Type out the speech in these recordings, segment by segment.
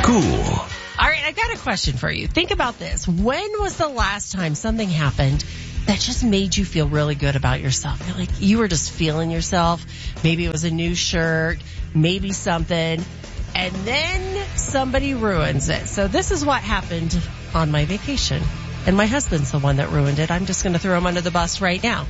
Cool. All right, I got a question for you. Think about this. When was the last time something happened that just made you feel really good about yourself? You're like, you were just feeling yourself. Maybe it was a new shirt, maybe something, and then somebody ruins it. So this is what happened on my vacation. And my husband's the one that ruined it. I'm just going to throw him under the bus right now.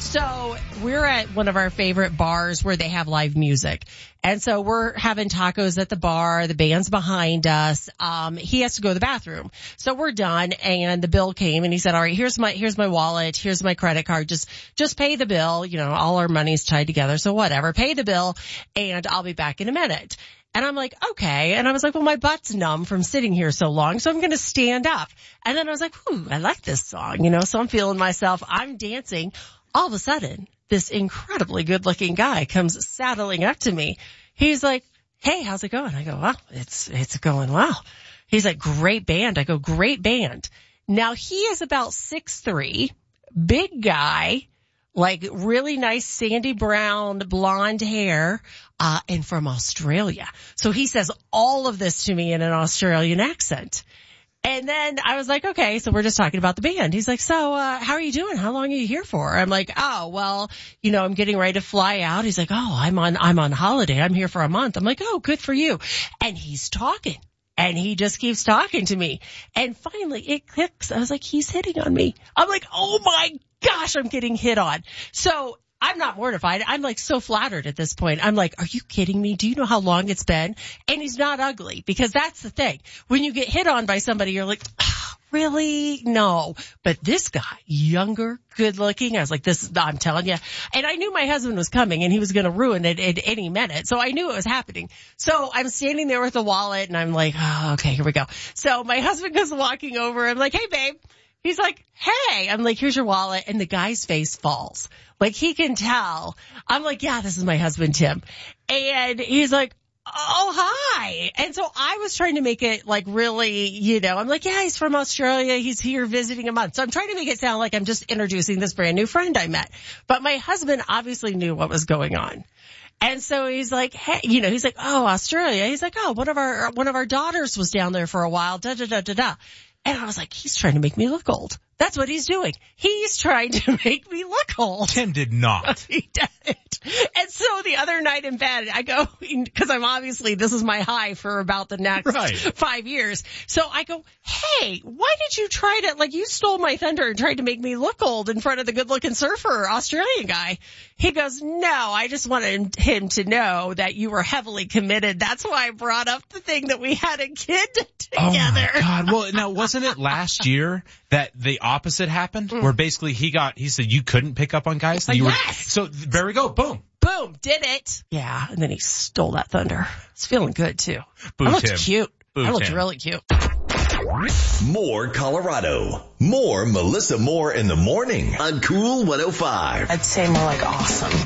So we're at one of our favorite bars where they have live music. And so we're having tacos at the bar. The band's behind us. He has to go to the bathroom. So we're done. And the bill came and he said, all right, here's my wallet. Here's my credit card. Just pay the bill. You know, all our money's tied together. So whatever, pay the bill and I'll be back in a minute. And I'm like, okay. And I was like, well, my butt's numb from sitting here so long, so I'm going to stand up. And then I was like, I like this song, you know, so I'm feeling myself. I'm dancing. All of a sudden, this incredibly good-looking guy comes saddling up to me. He's like, hey, how's it going? I go, well, it's going well. He's like, great band. I go, great band. Now, he is about 6'3", big guy. Like really nice sandy brown blonde hair, and from Australia. So he says all of this to me in an Australian accent. And then I was like, okay, so we're just talking about the band. He's like, so, how are you doing? How long are you here for? I'm like, oh, well, you know, I'm getting ready to fly out. He's like, oh, I'm on holiday. I'm here for a month. I'm like, oh, good for you. And he's talking. And he just keeps talking to me. And finally it clicks. I was like, he's hitting on me. I'm like, oh my gosh, I'm getting hit on. So I'm not mortified. I'm like so flattered at this point. I'm like, are you kidding me? Do you know how long it's been? And he's not ugly, because that's the thing. When you get hit on by somebody, you're like, really? No. But this guy, younger, good looking, I was like, I'm telling you. And I knew my husband was coming and he was going to ruin it at any minute. So I knew it was happening. So I'm standing there with the wallet and I'm like, oh, okay, here we go. So my husband goes walking over. I'm like, hey, babe. He's like, hey. I'm like, here's your wallet. And the guy's face falls. Like he can tell. I'm like, yeah, this is my husband, Tim. And he's like, oh, hi. And so I was trying to make it like really, you know, I'm like, yeah, he's from Australia. He's here visiting a month. So I'm trying to make it sound like I'm just introducing this brand new friend I met. But my husband obviously knew what was going on. And so he's like, hey, you know, he's like, oh, Australia. He's like, oh, one of our daughters was down there for a while. Da, da, da, da, da. And I was like, he's trying to make me look old. That's what he's doing. He's trying to make me look old. Tim did not. He did. And so the other night in bed, I go, because this is my high for about the next 5 years. So I go, hey, why did you try to, like, you stole my thunder and tried to make me look old in front of the good looking surfer Australian guy? He goes, no, I just wanted him to know that you were heavily committed. That's why I brought up the thing that we had a kid together. Oh my God. Well, now wasn't it last year that the opposite happened, where basically he said you couldn't pick up on guys? Yes. So there we go. Boom. Boom. Did it. Yeah. And then he stole that thunder. It's feeling good too. Boo, I looked Tim. cute. Boo, I looked Tim. really cute. More Colorado. More Melissa Moore in the morning on Cool 105. I'd say more like awesome.